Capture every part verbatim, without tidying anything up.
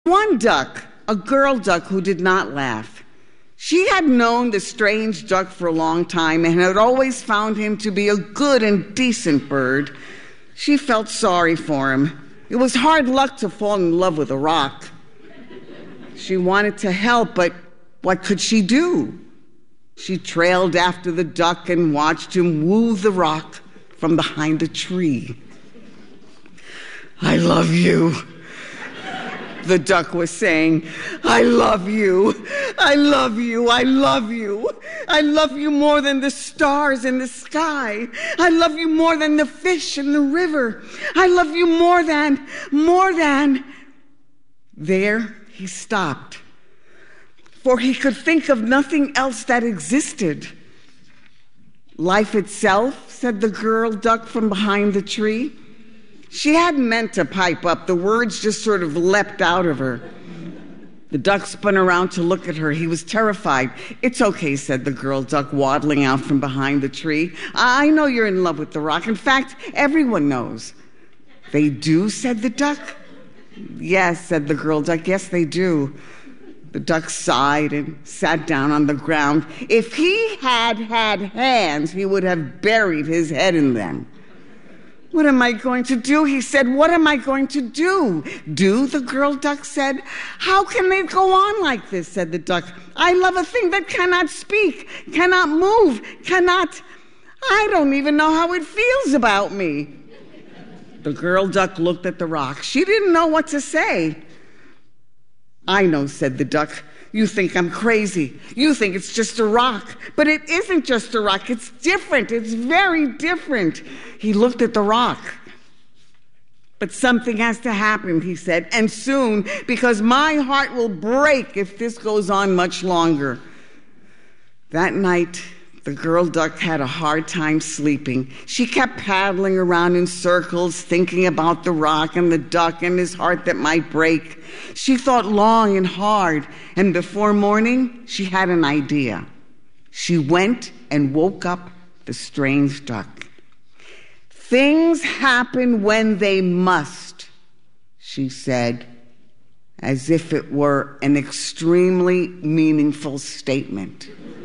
One duck, a girl duck who did not laugh. She had known the strange duck for a long time and had always found him to be a good and decent bird. She felt sorry for him. It was hard luck to fall in love with a rock. She wanted to help, but what could she do? She trailed after the duck and watched him woo the rock from behind a tree. "I love you," the duck was saying. "I love you. I love you. I love you. I love you more than the stars in the sky. I love you more than the fish in the river. I love you more than, more than..." There he stopped, for he could think of nothing else that existed. "Life itself," said the girl duck from behind the tree. She hadn't meant to pipe up. The words just sort of leapt out of her. The duck spun around to look at her. He was terrified. "It's okay," said the girl duck, waddling out from behind the tree. "I know you're in love with the rock. In fact, everyone knows." "They do?" said the duck. "Yes," said the girl duck. "Yes, they do." The duck sighed and sat down on the ground. If he had had hands, he would have buried his head in them. "What am I going to do?" he said. "What am I going to do?" "Do?" the girl duck said. "How can they go on like this?" said the duck. "I love a thing that cannot speak, cannot move, cannot... I don't even know how it feels about me." The girl duck looked at the rock. She didn't know what to say. "I know," said the duck. "You think I'm crazy. You think it's just a rock. But it isn't just a rock. It's different. It's very different." He looked at the rock. "But something has to happen," he said, "and soon, because my heart will break if this goes on much longer." That night, the girl duck had a hard time sleeping. She kept paddling around in circles, thinking about the rock and the duck and his heart that might break. She thought long and hard, and before morning, she had an idea. She went and woke up the strange duck. "Things happen when they must," she said, as if it were an extremely meaningful statement.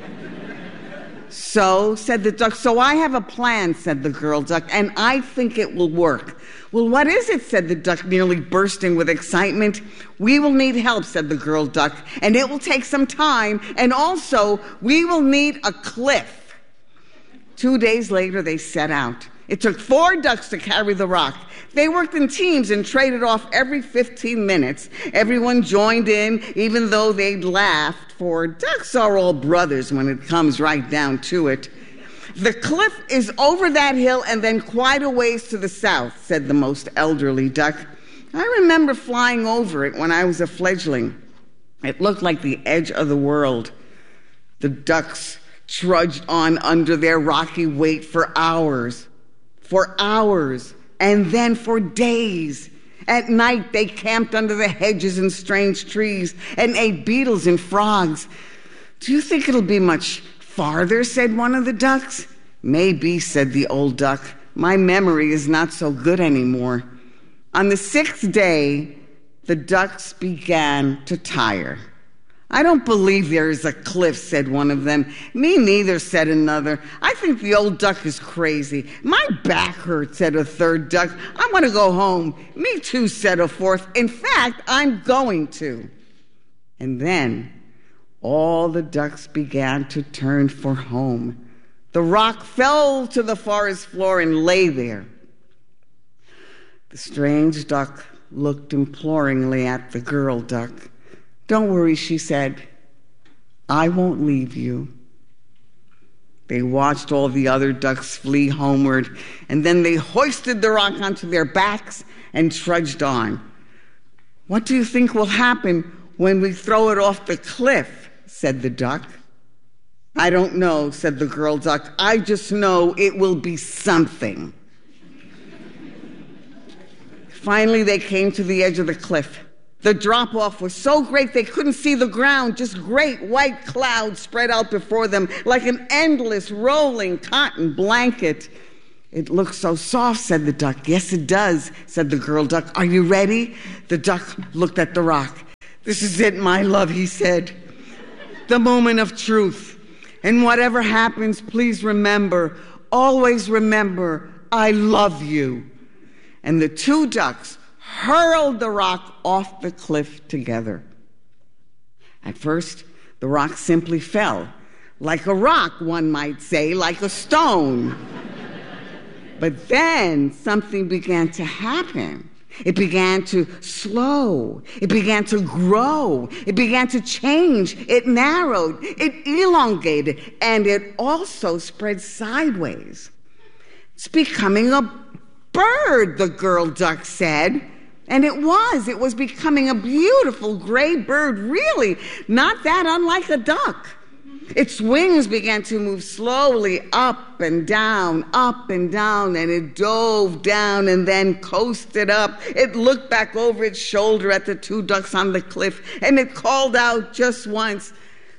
"So," said the duck, "so I have a plan," said the girl duck, "and I think it will work." "Well, what is it?" said the duck, nearly bursting with excitement. "We will need help," said the girl duck, "and it will take some time, and also we will need a cliff." Two days later, they set out. It took four ducks to carry the rock. They worked in teams and traded off every fifteen minutes. Everyone joined in, even though they'd laughed, for ducks are all brothers when it comes right down to it. "The cliff is over that hill and then quite a ways to the south," said the most elderly duck. "I remember flying over it when I was a fledgling. It looked like the edge of the world." The ducks trudged on under their rocky weight for hours. For hours, and then for days. At night, they camped under the hedges and strange trees and ate beetles and frogs. "Do you think it'll be much farther?" said one of the ducks. "Maybe," said the old duck. "My memory is not so good anymore." On the sixth day, the ducks began to tire. "I don't believe there is a cliff," said one of them. "Me neither," said another. "I think the old duck is crazy." "My back hurts," said a third duck. "I want to go home." "Me too," said a fourth. "In fact, I'm going to." And then all the ducks began to turn for home. The rock fell to the forest floor and lay there. The strange duck looked imploringly at the girl duck. "Don't worry," she said. "I won't leave you." They watched all the other ducks flee homeward, and then they hoisted the rock onto their backs and trudged on. "What do you think will happen when we throw it off the cliff?" said the duck. "I don't know," said the girl duck. "I just know it will be something." Finally, they came to the edge of the cliff. The drop-off was so great they couldn't see the ground, just great white clouds spread out before them like an endless rolling cotton blanket. "It looks so soft," said the duck. "Yes, it does," said the girl duck. "Are you ready?" The duck looked at the rock. "This is it, my love," he said. "The moment of truth. And whatever happens, please remember, always remember, I love you." And the two ducks hurled the rock off the cliff together. At first, the rock simply fell. Like a rock, one might say, like a stone. But then something began to happen. It began to slow. It began to grow. It began to change. It narrowed. It elongated. And it also spread sideways. "It's becoming a bird," the girl duck said. And it was. It was becoming a beautiful gray bird, really, not that unlike a duck. Its wings began to move slowly up and down, up and down, and it dove down and then coasted up. It looked back over its shoulder at the two ducks on the cliff, and it called out just once,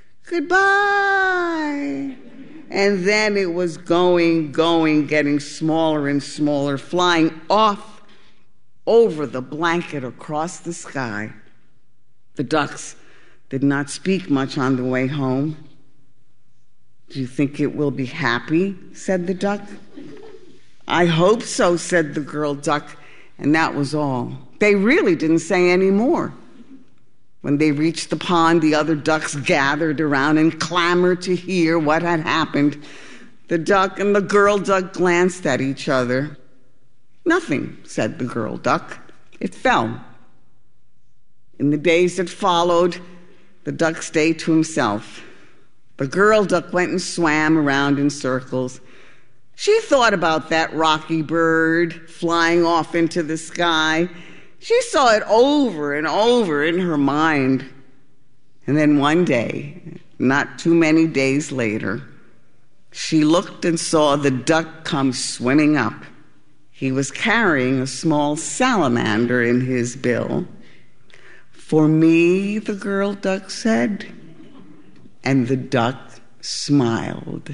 "Goodbye." And then it was going, going, getting smaller and smaller, flying off over the blanket across the sky. The ducks did not speak much on the way home. "Do you think it will be happy?" said the duck. "I hope so," said the girl duck, and that was all. They really didn't say any more. When they reached the pond, the other ducks gathered around and clamored to hear what had happened. The duck and the girl duck glanced at each other. "Nothing," said the girl duck. "It fell." In the days that followed, the duck stayed to himself. The girl duck went and swam around in circles. She thought about that rocky bird flying off into the sky. She saw it over and over in her mind. And then one day, not too many days later, she looked and saw the duck come swimming up. He was carrying a small salamander in his bill. "For me," the girl duck said. And the duck smiled.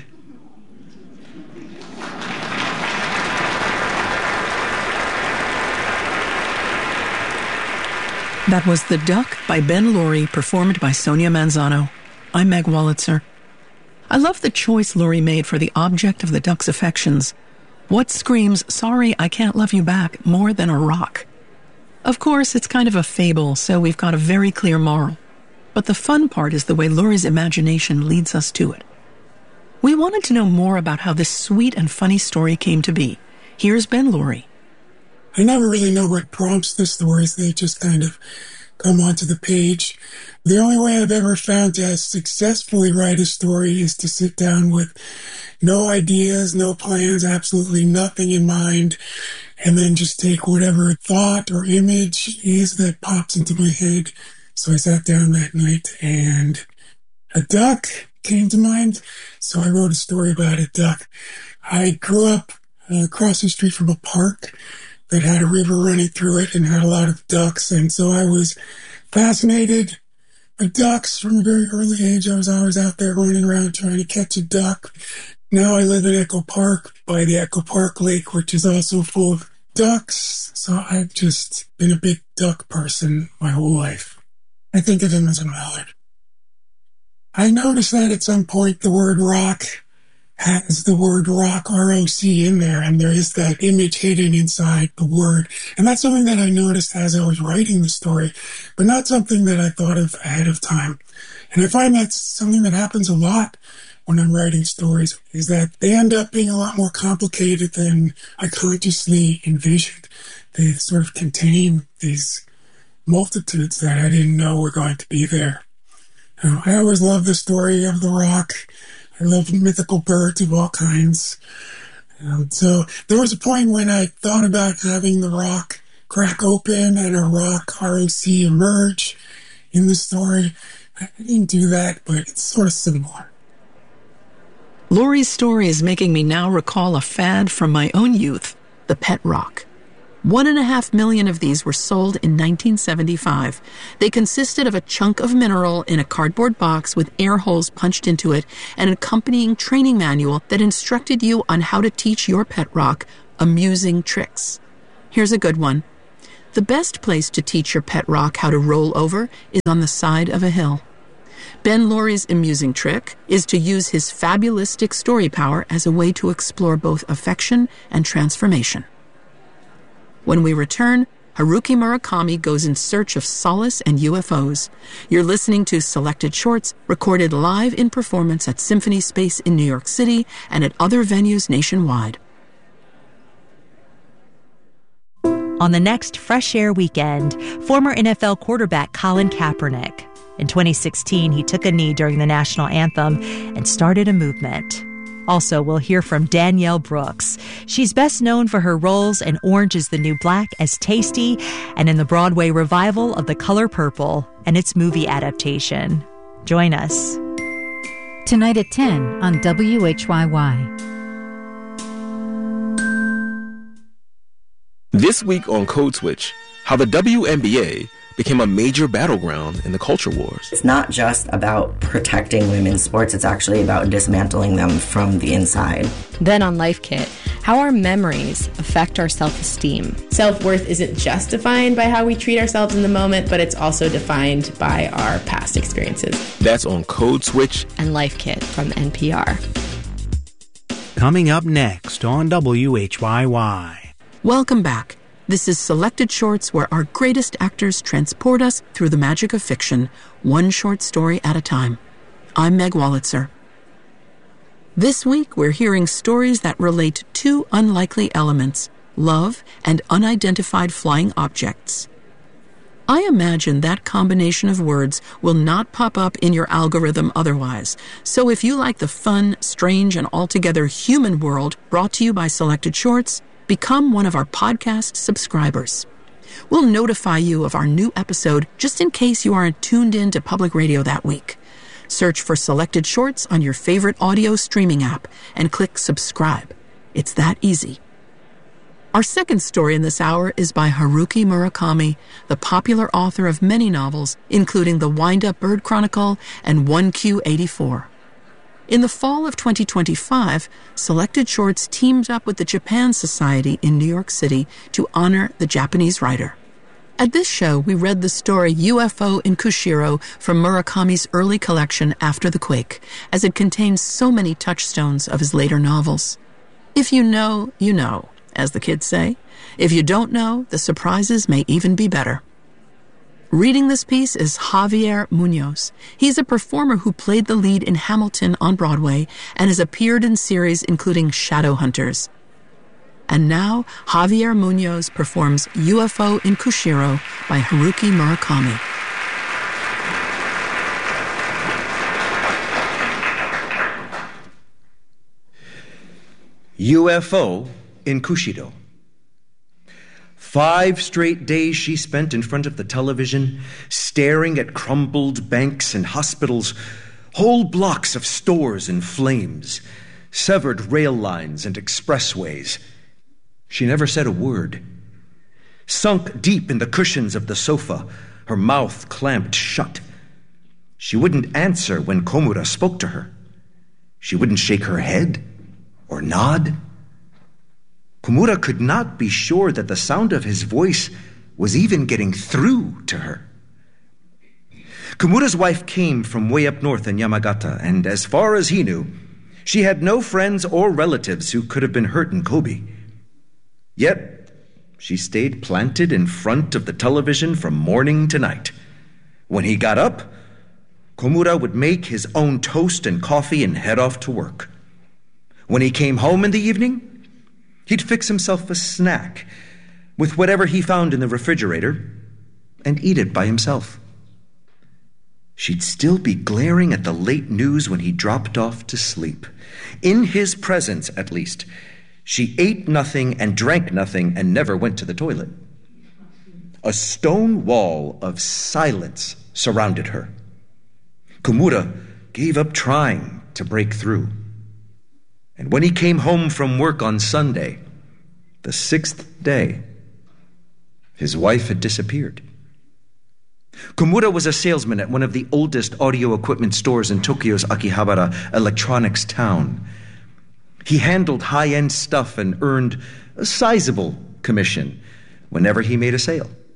That was The Duck by Ben Laurie, performed by Sonia Manzano. I'm Meg Wolitzer. I love the choice Laurie made for the object of the duck's affections. What screams, "Sorry, I can't love you back," more than a rock? Of course, it's kind of a fable, so we've got a very clear moral. But the fun part is the way Laurie's imagination leads us to it. We wanted to know more about how this sweet and funny story came to be. Here's Ben Laurie. I never really know what prompts the stories. They just kind of come onto the page. The only way I've ever found to successfully write a story is to sit down with no ideas, no plans, absolutely nothing in mind, and then just take whatever thought or image is that pops into my head. So I sat down that night and a duck came to mind. So I wrote a story about a duck. I grew up uh, across the street from a park that had a river running through it and had a lot of ducks. And so I was fascinated by ducks from a very early age. I was always out there running around trying to catch a duck. Now I live in Echo Park by the Echo Park Lake, which is also full of ducks. So I've just been a big duck person my whole life. I think of him as a mallard. I noticed that at some point the word rock has the word rock, R O C, in there, and there is that image hidden inside the word. And that's something that I noticed as I was writing the story, but not something that I thought of ahead of time. And I find that's something that happens a lot when I'm writing stories, is that they end up being a lot more complicated than I consciously envisioned. They sort of contain these multitudes that I didn't know were going to be there. Now, I always love the story of the rock. I love mythical birds of all kinds. Um, so there was a point when I thought about having the rock crack open and a rock R O C emerge in the story. I didn't do that, but it's sort of similar. Laurie's story is making me now recall a fad from my own youth, the pet rock. One and a half million of these were sold in nineteen seventy-five. They consisted of a chunk of mineral in a cardboard box with air holes punched into it and an accompanying training manual that instructed you on how to teach your pet rock amusing tricks. Here's a good one. The best place to teach your pet rock how to roll over is on the side of a hill. Ben Laurie's amusing trick is to use his fabulistic story power as a way to explore both affection and transformation. When we return, Haruki Murakami goes in search of solace and U F Os. You're listening to Selected Shorts, recorded live in performance at Symphony Space in New York City and at other venues nationwide. On the next Fresh Air weekend, former N F L quarterback Colin Kaepernick. In twenty sixteen, he took a knee during the national anthem and started a movement. Also, we'll hear from Danielle Brooks. She's best known for her roles in Orange is the New Black as Tasty and in the Broadway revival of The Color Purple and its movie adaptation. Join us. Tonight at ten on W H Y Y. This week on Code Switch, how the W N B A became a major battleground in the culture wars. It's not just about protecting women's sports, it's actually about dismantling them from the inside. Then on Life Kit, how our memories affect our self-esteem. Self-worth isn't just defined by how we treat ourselves in the moment, but it's also defined by our past experiences. That's on Code Switch and Life Kit from N P R. Coming up next on W H Y Y. Welcome back. This is Selected Shorts, where our greatest actors transport us through the magic of fiction, one short story at a time. I'm Meg Wolitzer. This week, we're hearing stories that relate to two unlikely elements, love and unidentified flying objects. I imagine that combination of words will not pop up in your algorithm otherwise. So if you like the fun, strange, and altogether human world brought to you by Selected Shorts, become one of our podcast subscribers. We'll notify you of our new episode just in case you aren't tuned in to public radio that week. Search for Selected Shorts on your favorite audio streaming app and click subscribe. It's that easy. Our second story in this hour is by Haruki Murakami, the popular author of many novels, including The Wind-Up Bird Chronicle and one Q eighty-four. In the fall of twenty twenty-five, Selected Shorts teamed up with the Japan Society in New York City to honor the Japanese writer. At this show, we read the story U F O in Kushiro from Murakami's early collection After the Quake, as it contains so many touchstones of his later novels. If you know, you know, as the kids say. If you don't know, the surprises may even be better. Reading this piece is Javier Munoz. He's a performer who played the lead in Hamilton on Broadway and has appeared in series including Shadowhunters. And now, Javier Munoz performs U F O in Kushiro by Haruki Murakami. U F O in Kushiro. Five straight days she spent in front of the television, staring at crumbled banks and hospitals, whole blocks of stores in flames, severed rail lines and expressways. She never said a word. Sunk deep in the cushions of the sofa, her mouth clamped shut. She wouldn't answer when Komura spoke to her. She wouldn't shake her head or nod. Komura could not be sure that the sound of his voice was even getting through to her. Komura's wife came from way up north in Yamagata, and as far as he knew, she had no friends or relatives who could have been hurt in Kobe. Yet, she stayed planted in front of the television from morning to night. When he got up, Komura would make his own toast and coffee and head off to work. When he came home in the evening, he'd fix himself a snack with whatever he found in the refrigerator and eat it by himself. She'd still be glaring at the late news when he dropped off to sleep. In his presence, at least, she ate nothing and drank nothing and never went to the toilet. A stone wall of silence surrounded her. Komura gave up trying to break through. And when he came home from work on Sunday, the sixth day, his wife had disappeared. Komura was a salesman at one of the oldest audio equipment stores in Tokyo's Akihabara electronics town. He handled high-end stuff and earned a sizable commission whenever he made a sale.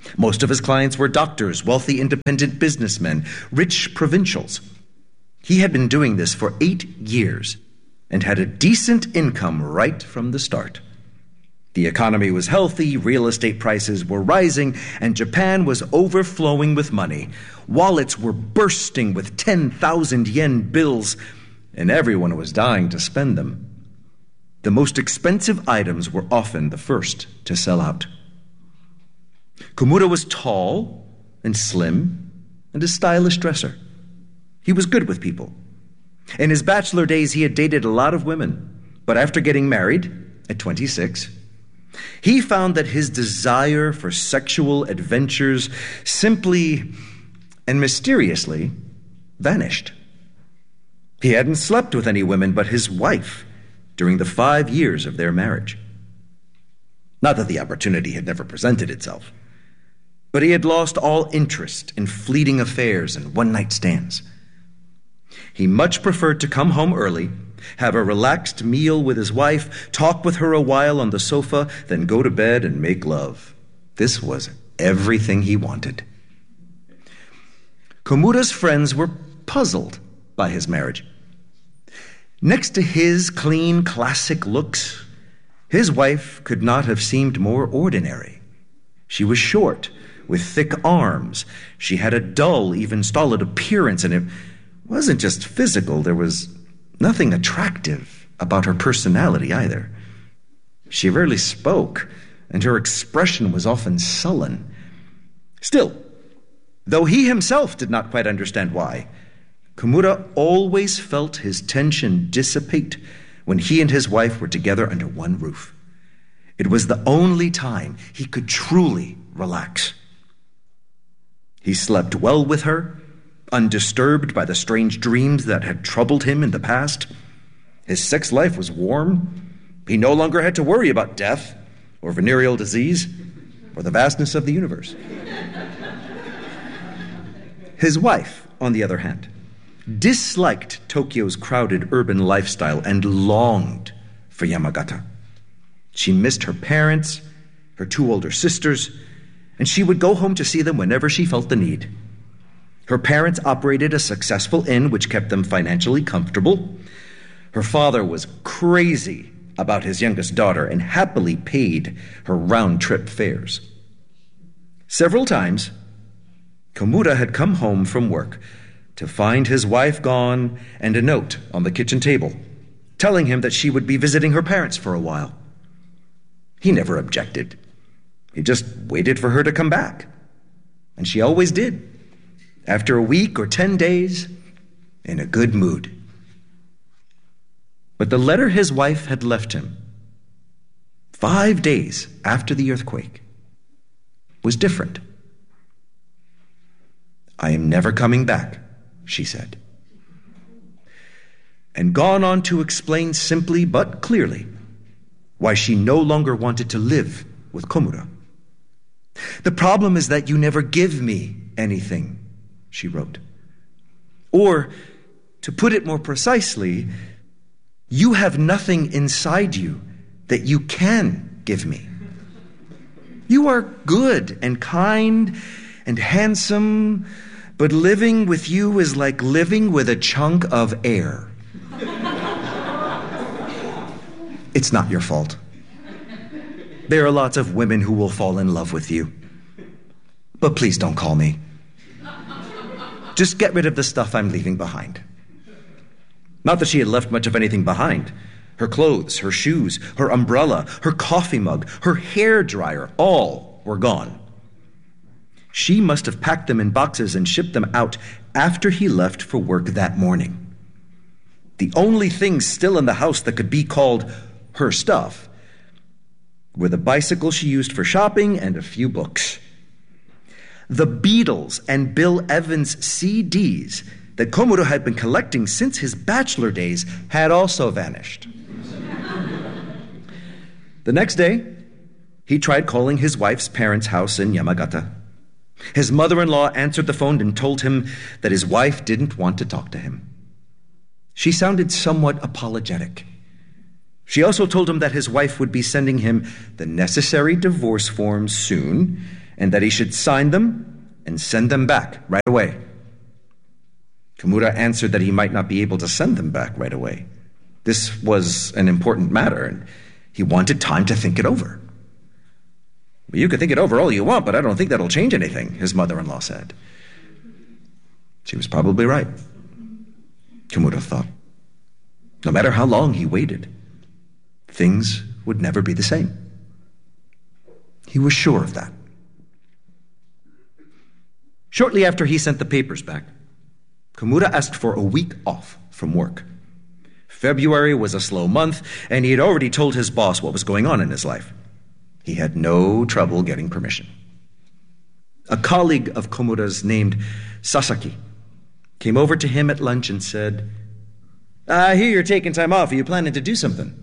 Most of his clients were doctors, wealthy independent businessmen, rich provincials. He had been doing this for eight years and had a decent income right from the start. The economy was healthy, real estate prices were rising, and Japan was overflowing with money. Wallets were bursting with ten thousand yen bills, and everyone was dying to spend them. The most expensive items were often the first to sell out. Komura was tall and slim and a stylish dresser. He was good with people. In his bachelor days, he had dated a lot of women, but after getting married at twenty-six, he found that his desire for sexual adventures simply and mysteriously vanished. He hadn't slept with any women but his wife during the five years of their marriage. Not that the opportunity had never presented itself, but he had lost all interest in fleeting affairs and one-night stands. He much preferred to come home early, have a relaxed meal with his wife, talk with her a while on the sofa, then go to bed and make love. This was everything he wanted. Komura's friends were puzzled by his marriage. Next to his clean, classic looks, his wife could not have seemed more ordinary. She was short, with thick arms. She had a dull, even stolid appearance, and it wasn't just physical. There was nothing attractive about her personality either. She rarely spoke, and her expression was often sullen. Still, though he himself did not quite understand why, Komura always felt his tension dissipate when he and his wife were together under one roof. It was the only time he could truly relax. He slept well with her, undisturbed by the strange dreams that had troubled him in the past. His sex life was warm. He no longer had to worry about death or venereal disease or the vastness of the universe. His wife, on the other hand, disliked Tokyo's crowded urban lifestyle and longed for Yamagata. She missed her parents, her two older sisters, and she would go home to see them whenever she felt the need. Her parents operated a successful inn which kept them financially comfortable. Her father was crazy about his youngest daughter and happily paid her round-trip fares. Several times, Komura had come home from work to find his wife gone and a note on the kitchen table telling him that she would be visiting her parents for a while. He never objected. He just waited for her to come back. And she always did. After a week or ten days, in a good mood. But the letter his wife had left him, five days after the earthquake, was different. "I am never coming back," she said. And gone on to explain simply but clearly why she no longer wanted to live with Komura. "The problem is that you never give me anything," she wrote. Or, to put it more precisely, you have nothing inside you that you can give me. You are good and kind and handsome, but living with you is like living with a chunk of air. It's not your fault. There are lots of women who will fall in love with you. But please don't call me. Just get rid of the stuff I'm leaving behind." Not that she had left much of anything behind. Her clothes, her shoes, her umbrella, her coffee mug, her hair dryer, all were gone. She must have packed them in boxes and shipped them out after he left for work that morning. The only things still in the house that could be called her stuff were the bicycle she used for shopping and a few books. The Beatles and Bill Evans C Ds that Komura had been collecting since his bachelor days had also vanished. The next day, he tried calling his wife's parents' house in Yamagata. His mother-in-law answered the phone and told him that his wife didn't want to talk to him. She sounded somewhat apologetic. She also told him that his wife would be sending him the necessary divorce forms soon, and that he should sign them and send them back right away. Komura answered that he might not be able to send them back right away. This was an important matter, and he wanted time to think it over. Well, you can think it over all you want, but I don't think that'll change anything, his mother-in-law said. She was probably right, Komura thought. No matter how long he waited, things would never be the same. He was sure of that. Shortly after he sent the papers back, Komura asked for a week off from work. February was a slow month, and he had already told his boss what was going on in his life. He had no trouble getting permission. A colleague of Komura's named Sasaki came over to him at lunch and said, I hear you're taking time off. Are you planning to do something?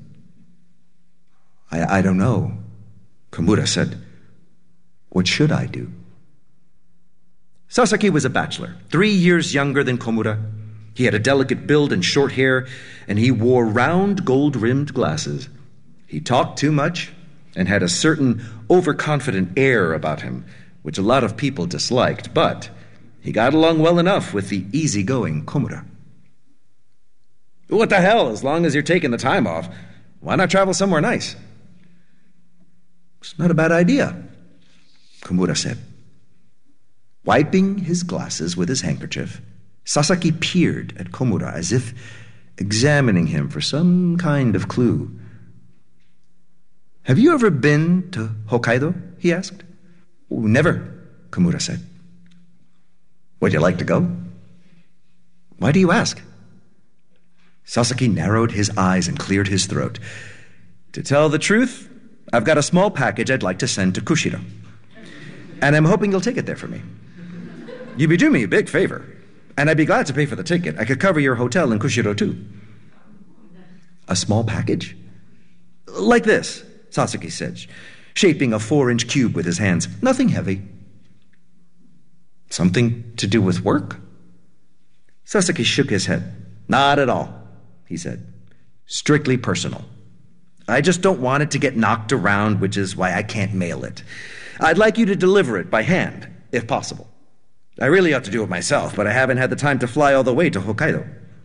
I, I don't know, Komura said. What should I do? Sasaki was a bachelor, three years younger than Komura. He had a delicate build and short hair, and he wore round gold-rimmed glasses. He talked too much and had a certain overconfident air about him, which a lot of people disliked, but he got along well enough with the easygoing Komura. What the hell, as long as you're taking the time off, why not travel somewhere nice? It's not a bad idea, Komura said. Wiping his glasses with his handkerchief, Sasaki peered at Komura as if examining him for some kind of clue. Have you ever been to Hokkaido? He asked. Oh, never, Komura said. Would you like to go? Why do you ask? Sasaki narrowed his eyes and cleared his throat. To tell the truth, I've got a small package I'd like to send to Kushiro, and I'm hoping you'll take it there for me. You'd be doing me a big favor, and I'd be glad to pay for the ticket. I could cover your hotel in Kushiro, too. A small package? Like this, Sasaki said, shaping a four-inch cube with his hands. Nothing heavy. Something to do with work? Sasaki shook his head. Not at all, he said. Strictly personal. I just don't want it to get knocked around, which is why I can't mail it. I'd like you to deliver it by hand, if possible. I really ought to do it myself, but I haven't had the time to fly all the way to Hokkaido.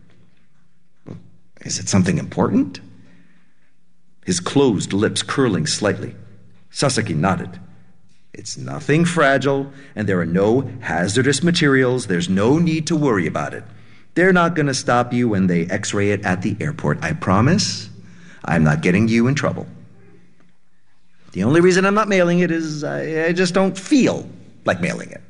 Is it something important? His closed lips curling slightly. Sasaki nodded. It's nothing fragile, and there are no hazardous materials. There's no need to worry about it. They're not going to stop you when they x-ray it at the airport. I promise I'm not getting you in trouble. The only reason I'm not mailing it is I, I just don't feel like mailing it.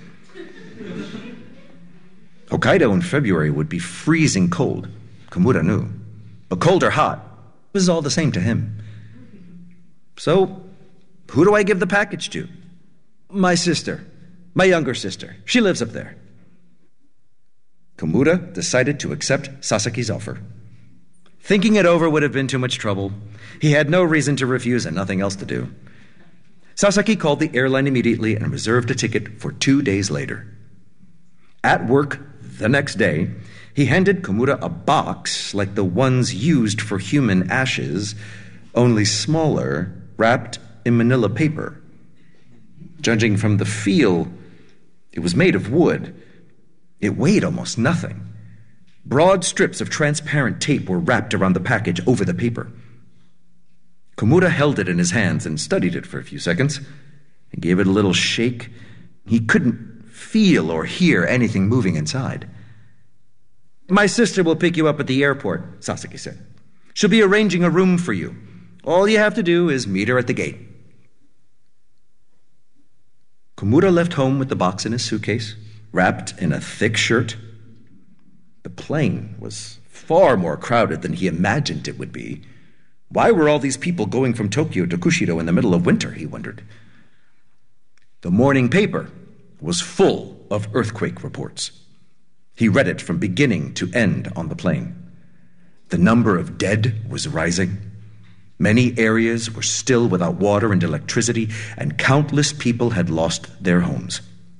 Hokkaido in February would be freezing cold, Komura knew. But cold or hot, it was all the same to him. So, who do I give the package to? My sister, my younger sister. She lives up there. Komura decided to accept Sasaki's offer. Thinking it over would have been too much trouble. He had no reason to refuse and nothing else to do. Sasaki called the airline immediately and reserved a ticket for two days later. At work the next day, he handed Komura a box like the ones used for human ashes, only smaller, wrapped in manila paper. Judging from the feel, it was made of wood. It weighed almost nothing. Broad strips of transparent tape were wrapped around the package over the paper. Komura held it in his hands and studied it for a few seconds. He gave it a little shake. He couldn't feel or hear anything moving inside. My sister will pick you up at the airport, Sasaki said. She'll be arranging a room for you. All you have to do is meet her at the gate. Komura left home with the box in his suitcase, wrapped in a thick shirt. The plane was far more crowded than he imagined it would be. Why were all these people going from Tokyo to Kushiro in the middle of winter, he wondered. The morning paper was full of earthquake reports. He read it from beginning to end on the plane. The number of dead was rising. Many areas were still without water and electricity, and countless people had lost their homes.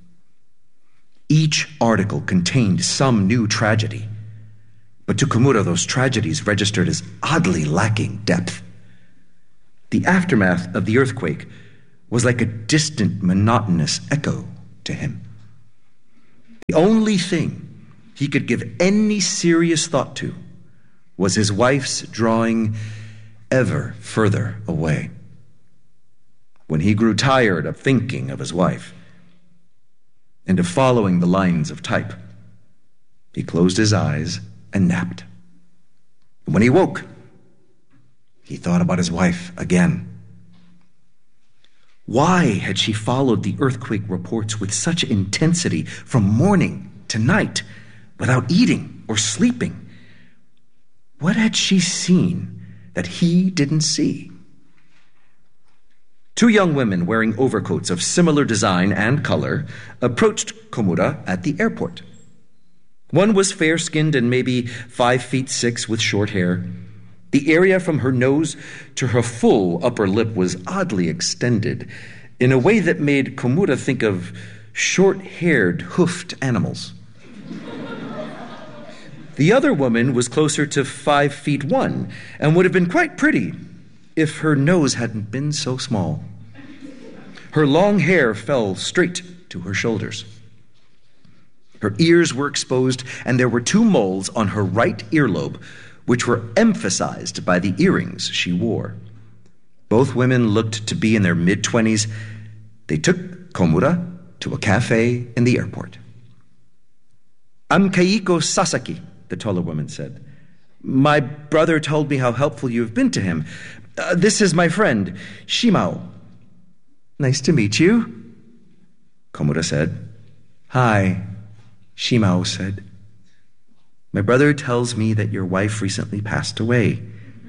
Each article contained some new tragedy, but to Komura those tragedies registered as oddly lacking depth. The aftermath of the earthquake was like a distant, monotonous echo to him. The only thing he could give any serious thought to was his wife's drawing ever further away. When he grew tired of thinking of his wife and of following the lines of type, he closed his eyes and napped. When he woke, he thought about his wife again. Why had she followed the earthquake reports with such intensity from morning to night without eating or sleeping? What had she seen that he didn't see? Two young women wearing overcoats of similar design and color approached Komura at the airport. One was fair-skinned and maybe five feet six with short hair. The area from her nose to her full upper lip was oddly extended in a way that made Komura think of short-haired, hoofed animals. The other woman was closer to five feet one and would have been quite pretty if her nose hadn't been so small. Her long hair fell straight to her shoulders. Her ears were exposed, and there were two moles on her right earlobe, which were emphasized by the earrings she wore. Both women looked to be in their mid-twenties. They took Komura to a cafe in the airport. "I'm Keiko Sasaki," the taller woman said. "My brother told me how helpful you have been to him. Uh, this is my friend, Shimao." "Nice to meet you," Komura said. "Hi," Shimao said. "My brother tells me that your wife recently passed away,"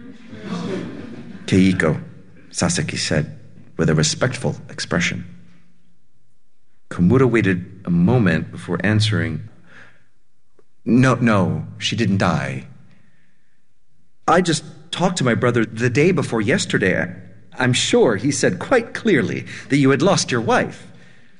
Keiko Sasaki said with a respectful expression. Komura waited a moment before answering. No, no, she didn't die. I just talked to my brother the day before yesterday. I'm sure he said quite clearly that you had lost your wife."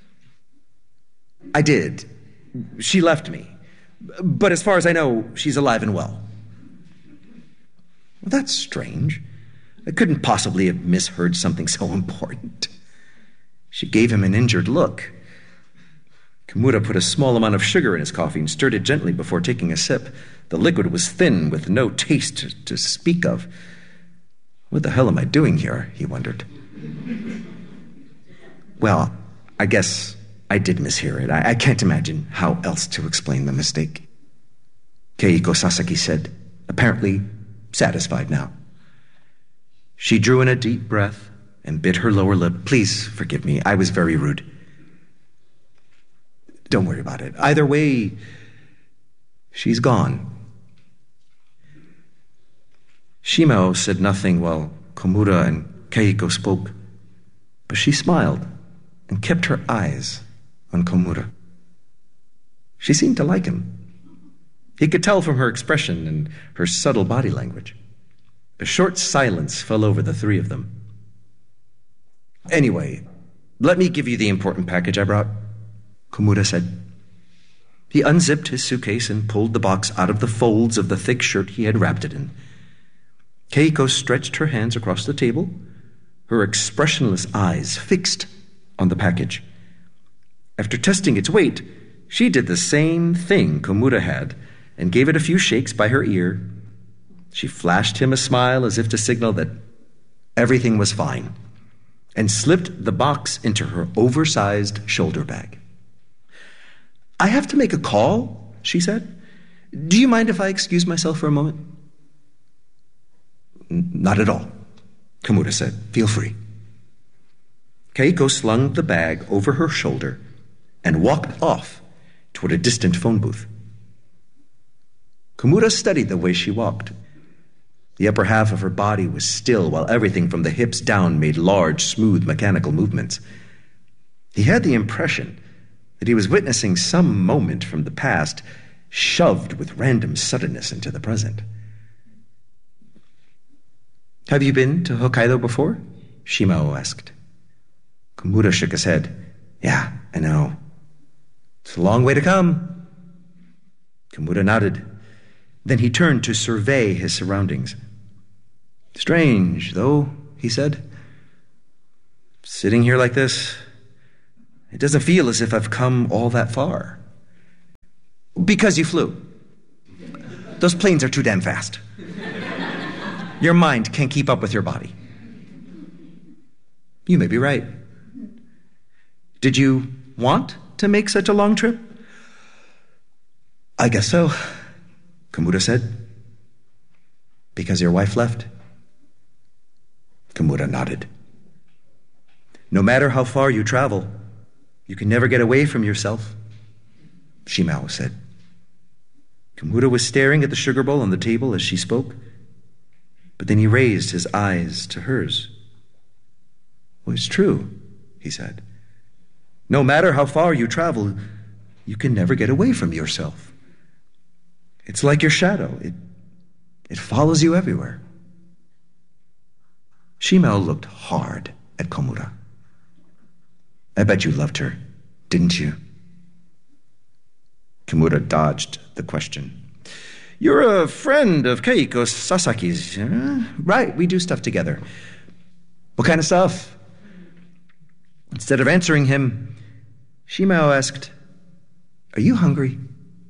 "I did. She left me. But as far as I know, she's alive and well." "Well, that's strange. I couldn't possibly have misheard something so important." She gave him an injured look. Komura put a small amount of sugar in his coffee and stirred it gently before taking a sip. The liquid was thin with no taste to, to speak of. "What the hell am I doing here?" he wondered. "Well, I guess I did mishear it. I, I can't imagine how else to explain the mistake," Keiko Sasaki said, apparently satisfied now. She drew in a deep breath and bit her lower lip. "Please forgive me. I was very rude." "Don't worry about it. Either way, she's gone." Shimao said nothing while Komura and Keiko spoke, but she smiled and kept her eyes on Komura. She seemed to like him. He could tell from her expression and her subtle body language. A short silence fell over the three of them. "Anyway, let me give you the important package I brought," Komura said. He unzipped his suitcase and pulled the box out of the folds of the thick shirt he had wrapped it in. Keiko stretched her hands across the table, her expressionless eyes fixed on the package. After testing its weight, she did the same thing Komura had and gave it a few shakes by her ear. She flashed him a smile as if to signal that everything was fine and slipped the box into her oversized shoulder bag. "I have to make a call," she said. "Do you mind if I excuse myself for a moment?" "Not at all," Komura said. "Feel free." Keiko slung the bag over her shoulder and walked off toward a distant phone booth. Komura studied the way she walked. The upper half of her body was still, while everything from the hips down made large, smooth, mechanical movements. He had the impression that he was witnessing some moment from the past shoved with random suddenness into the present. "Have you been to Hokkaido before?" Shimao asked. Komura shook his head. "Yeah, I know. It's a long way to come." Komura nodded. Then he turned to survey his surroundings. "Strange, though," he said. Sitting here like this, it doesn't feel as if I've come all that far. Because you flew. Those planes are too damn fast. Your mind can't keep up with your body. You may be right. Did you want to make such a long trip? I guess so, Komura said. Because your wife left? Komura nodded. No matter how far you travel, you can never get away from yourself, Shimao said. Komura was staring at the sugar bowl on the table as she spoke, but then he raised his eyes to hers. Well, it's true, he said. No matter how far you travel, you can never get away from yourself. It's like your shadow. It, it follows you everywhere. Shimao looked hard at Komura. I bet you loved her, didn't you? Komura dodged the question. You're a friend of Keiko Sasaki's, huh? Right, we do stuff together. What kind of stuff? Instead of answering him, Shimao asked, Are you hungry?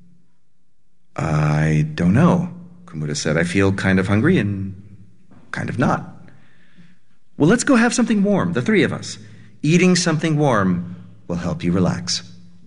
I don't know, Komura said. I feel kind of hungry and kind of not. Well, let's go have something warm, the three of us. Eating something warm will help you relax.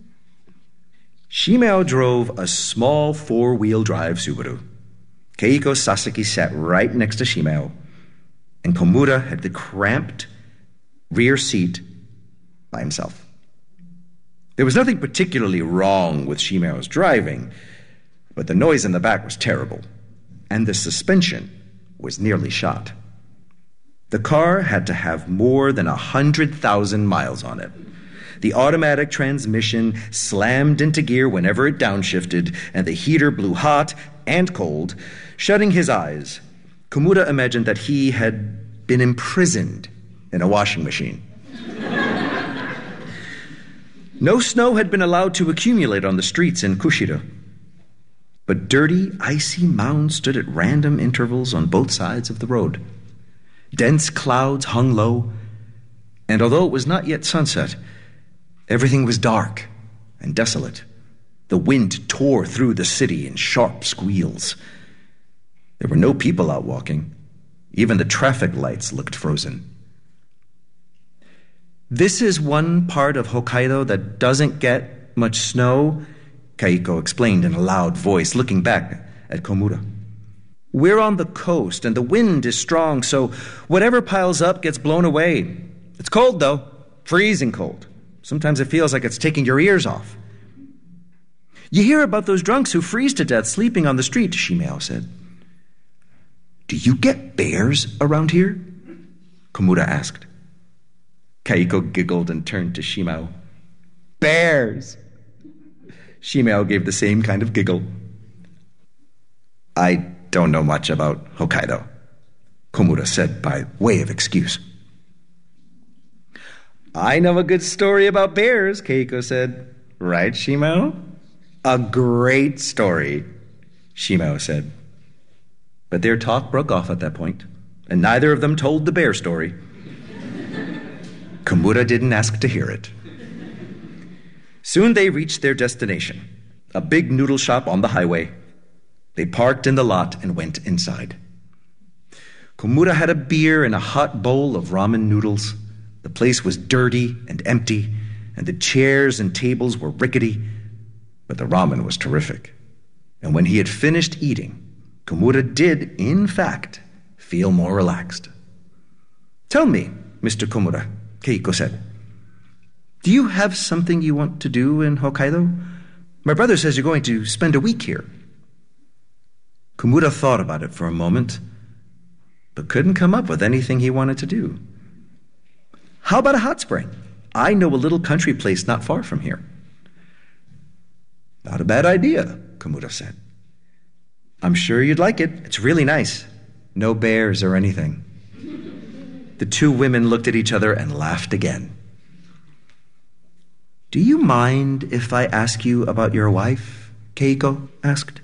Shimao drove a small four-wheel drive Subaru. Keiko Sasaki sat right next to Shimao, and Komura had the cramped rear seat by himself. There was nothing particularly wrong with Shimao's driving, but the noise in the back was terrible, and the suspension was nearly shot. The car had to have more than a hundred thousand miles on it. The automatic transmission slammed into gear whenever it downshifted, and the heater blew hot and cold. Shutting his eyes, Komura imagined that he had been imprisoned in a washing machine. No snow had been allowed to accumulate on the streets in Kushida, but dirty, icy mounds stood at random intervals on both sides of the road. Dense clouds hung low, and although it was not yet sunset, everything was dark and desolate. The wind tore through the city in sharp squeals. There were no people out walking. Even the traffic lights looked frozen. This is one part of Hokkaido that doesn't get much snow, Keiko explained in a loud voice, looking back at Komura. We're on the coast, and the wind is strong, so whatever piles up gets blown away. It's cold, though. Freezing cold. Sometimes it feels like it's taking your ears off. You hear about those drunks who freeze to death sleeping on the street, Shimao said. Do you get bears around here? Komura asked. Keiko giggled and turned to Shimao. Bears! Shimao gave the same kind of giggle. I don't know much about Hokkaido, Komura said by way of excuse. I know a good story about bears, Keiko said. Right, Shimao? A great story, Shimao said. But their talk broke off at that point, and neither of them told the bear story. Komura didn't ask to hear it. Soon they reached their destination, a big noodle shop on the highway. They parked in the lot and went inside. Komura had a beer and a hot bowl of ramen noodles. The place was dirty and empty, and the chairs and tables were rickety, but the ramen was terrific. And when he had finished eating, Komura did, in fact, feel more relaxed. Tell me, Mister Komura, Keiko said, do you have something you want to do in Hokkaido? My brother says you're going to spend a week here. Komura thought about it for a moment, but couldn't come up with anything he wanted to do. How about a hot spring? I know a little country place not far from here. Not a bad idea, Komura said. I'm sure you'd like it. It's really nice. No bears or anything. The two women looked at each other and laughed again. Do you mind if I ask you about your wife? Keiko asked.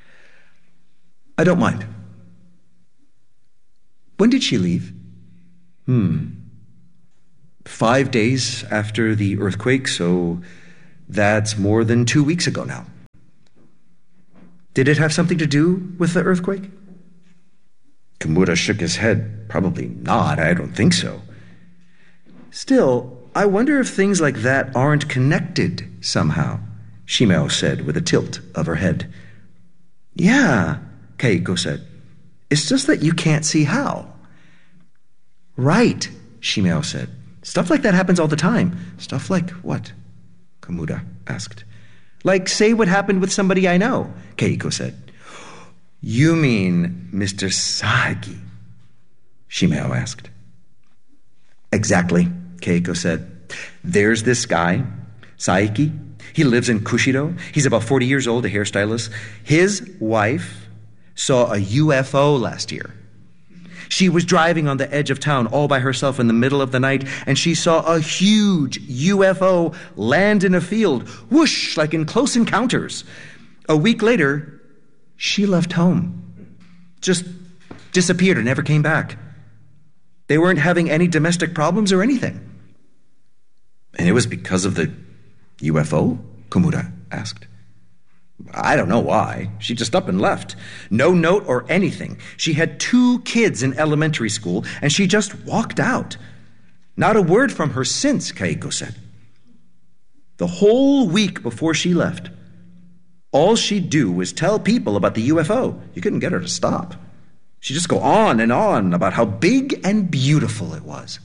I don't mind. When did she leave? Hmm. Five days after the earthquake, so that's more than two weeks ago now. Did it have something to do with the earthquake? Komura shook his head. Probably not, I don't think so. Still, I wonder if things like that aren't connected somehow, Shimao said with a tilt of her head. Yeah, Keiko said. It's just that you can't see how. Right, Shimao said. Stuff like that happens all the time. Stuff like what? Komura asked. Like, say what happened with somebody I know, Keiko said. You mean Mister Saeki? Shimao asked. Exactly, Keiko said. There's this guy, Saeki. He lives in Kushiro. He's about forty years old, a hairstylist. His wife saw a U F O last year. She was driving on the edge of town all by herself in the middle of the night, and she saw a huge U F O land in a field, whoosh, like in Close Encounters. A week later, she left home. Just disappeared and never came back. They weren't having any domestic problems or anything. And it was because of the U F O? Komura asked. I don't know why. She just up and left. No note or anything. She had two kids in elementary school, and she just walked out. Not a word from her since, Keiko said. The whole week before she left, all she'd do was tell people about the U F O. You couldn't get her to stop. She'd just go on and on about how big and beautiful it was.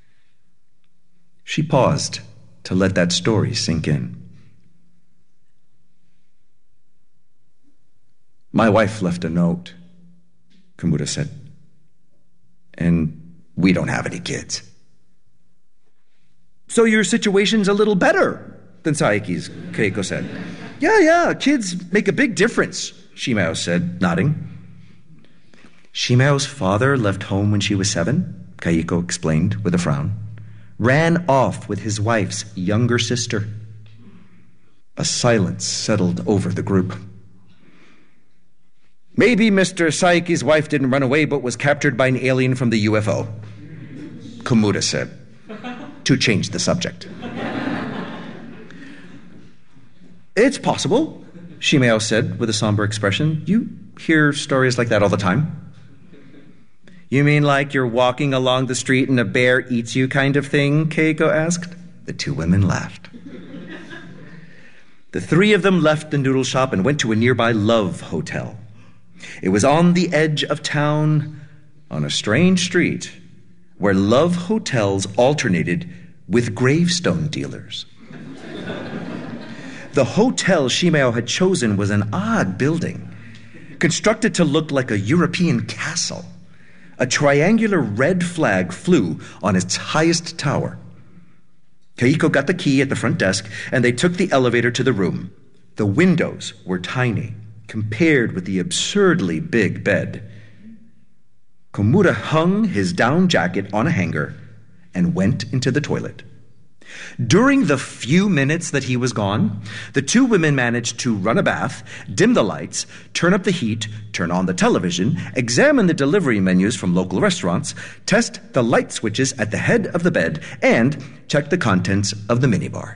She paused to let that story sink in. My wife left a note, Komura said. And we don't have any kids. So your situation's a little better than Saeki's, Keiko said. Yeah, yeah, kids make a big difference, Shimao said, nodding. Shimao's father left home when she was seven, Keiko explained with a frown. Ran off with his wife's younger sister. A silence settled over the group. Maybe Mister Saeki's wife didn't run away but was captured by an alien from the U F O, Komura said, to change the subject. It's possible, Shimao said with a somber expression. You hear stories like that all the time. You mean like you're walking along the street and a bear eats you kind of thing, Keiko asked. The two women laughed. The three of them left the noodle shop and went to a nearby Love Hotel. It was on the edge of town, on a strange street, where love hotels alternated with gravestone dealers. The hotel Shimao had chosen was an odd building, constructed to look like a European castle. A triangular red flag flew on its highest tower. Keiko got the key at the front desk, and they took the elevator to the room. The windows were tiny, compared with the absurdly big bed. Komura hung his down jacket on a hanger and went into the toilet. During the few minutes that he was gone, the two women managed to run a bath, dim the lights, turn up the heat, turn on the television, examine the delivery menus from local restaurants, test the light switches at the head of the bed, and check the contents of the minibar.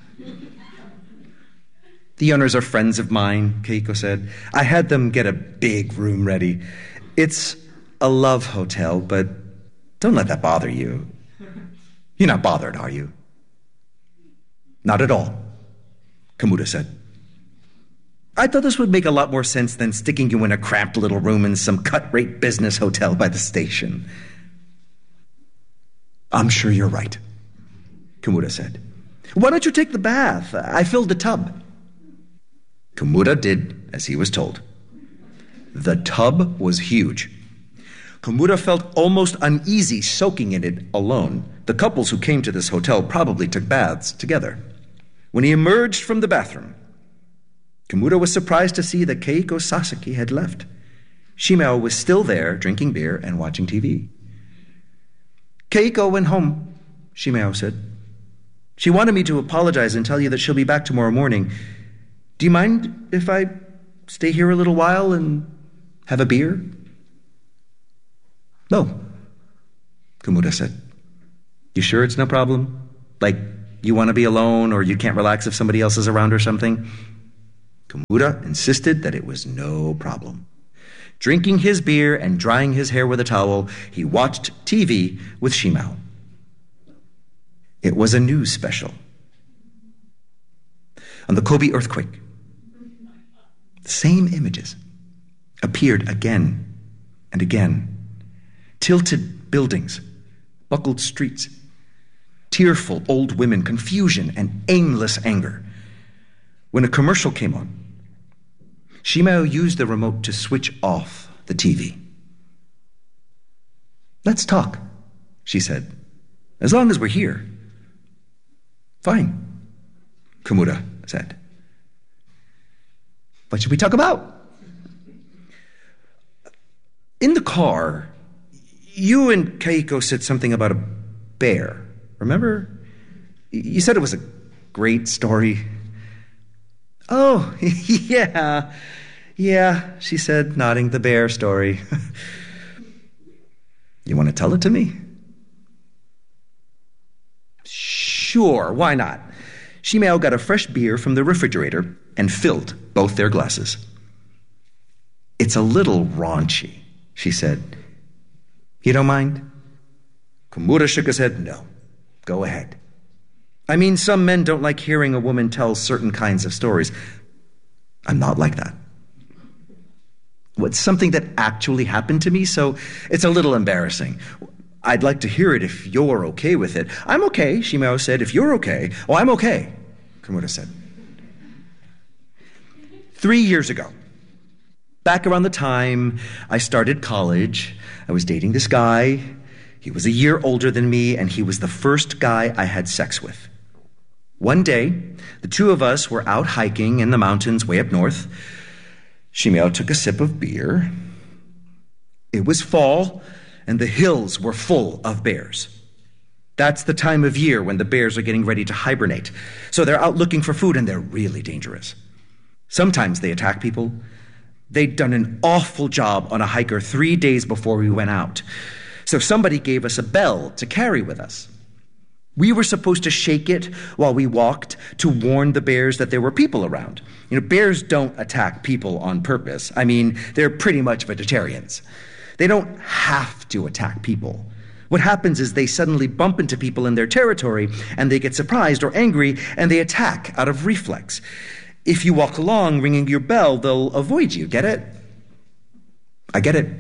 The owners are friends of mine, Keiko said. I had them get a big room ready. It's a love hotel, but don't let that bother you. You're not bothered, are you? Not at all, Komura said. I thought this would make a lot more sense than sticking you in a cramped little room in some cut-rate business hotel by the station. I'm sure you're right, Komura said. Why don't you take the bath? I filled the tub. Komura did as he was told. The tub was huge. Komura felt almost uneasy soaking in it alone. The couples who came to this hotel probably took baths together. When he emerged from the bathroom, Komura was surprised to see that Keiko Sasaki had left. Shimao was still there, drinking beer and watching T V. Keiko went home, Shimao said. She wanted me to apologize and tell you that she'll be back tomorrow morning. Do you mind if I stay here a little while and have a beer? No, Komura said. You sure it's no problem? Like, you want to be alone or you can't relax if somebody else is around or something? Komura insisted that it was no problem. Drinking his beer and drying his hair with a towel, he watched T V with Shimao. It was a news special on the Kobe earthquake. The same images appeared again and again. Tilted buildings, buckled streets, tearful old women, confusion and aimless anger. When a commercial came on, Shimao used the remote to switch off the T V. "Let's talk," she said. "As long as we're here." "Fine," Komura said. "What should we talk about?" "In the car, you and Keiko said something about a bear. Remember? You said it was a great story." "Oh, yeah, yeah," she said, nodding. "The bear story." "You want to tell it to me?" "Sure, why not?" Shimao got a fresh beer from the refrigerator and filled both their glasses. "It's a little raunchy," she said. "You don't mind?" Komura shook his head. "No, go ahead. I mean, some men don't like hearing a woman tell certain kinds of stories. I'm not like that. What's something that actually happened to me, so it's a little embarrassing. I'd like to hear it if you're okay with it." "I'm okay," Shimao said. "If you're okay." "Oh, I'm okay," Komura said. Three years ago, back around the time I started college, I was dating this guy. He was a year older than me, and he was the first guy I had sex with. One day, the two of us were out hiking in the mountains way up north. Shimao took a sip of beer. It was fall, and the hills were full of bears. That's the time of year when the bears are getting ready to hibernate. So they're out looking for food, and they're really dangerous. Sometimes they attack people. They'd done an awful job on a hiker three days before we went out. So somebody gave us a bell to carry with us. We were supposed to shake it while we walked to warn the bears that there were people around. You know, bears don't attack people on purpose. I mean, they're pretty much vegetarians. They don't have to attack people. What happens is they suddenly bump into people in their territory, and they get surprised or angry, and they attack out of reflex. If you walk along ringing your bell, they'll avoid you. Get it? I get it.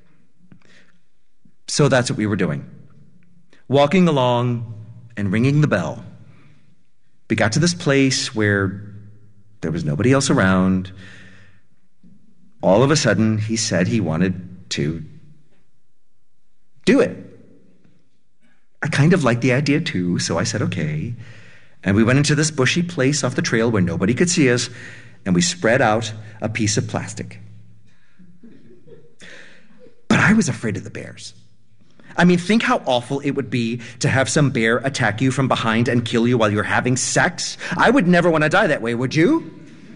So that's what we were doing. Walking along and ringing the bell. We got to this place where there was nobody else around. All of a sudden, he said he wanted to do it. I kind of liked the idea too, so I said, okay. And we went into this bushy place off the trail where nobody could see us, and we spread out a piece of plastic. But I was afraid of the bears. I mean, think how awful it would be to have some bear attack you from behind and kill you while you're having sex. I would never want to die that way, would you?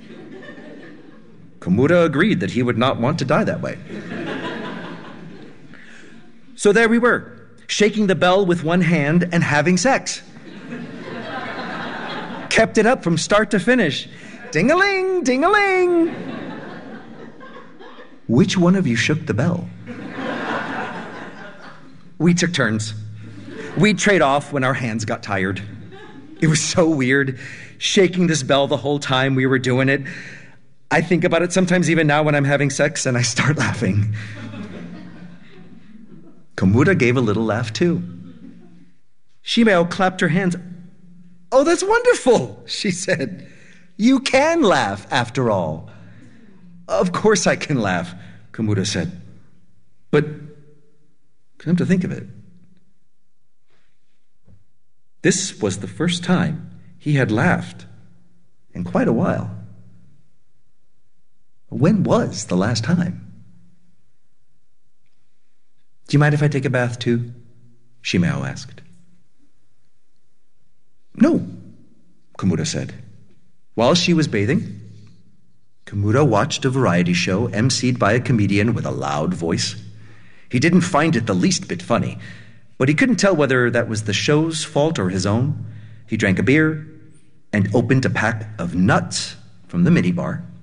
Komura agreed that he would not want to die that way. So there we were, shaking the bell with one hand and having sex. Kept it up from start to finish. Ding-a-ling, ding-a-ling. Which one of you shook the bell? We took turns. We'd trade off when our hands got tired. It was so weird, shaking this bell the whole time we were doing it. I think about it sometimes even now when I'm having sex, and I start laughing. Komura gave a little laugh too. Shimao clapped her hands. "Oh, that's wonderful," she said. "You can laugh, after all." "Of course I can laugh," Komura said. But come to think of it, this was the first time he had laughed in quite a while. When was the last time? "Do you mind if I take a bath too?" Shimao asked. "No," Komura said. While she was bathing, Komura watched a variety show emceed by a comedian with a loud voice. He didn't find it the least bit funny, But he couldn't tell whether that was the show's fault or his own. He drank a beer and opened a pack of nuts from the minibar.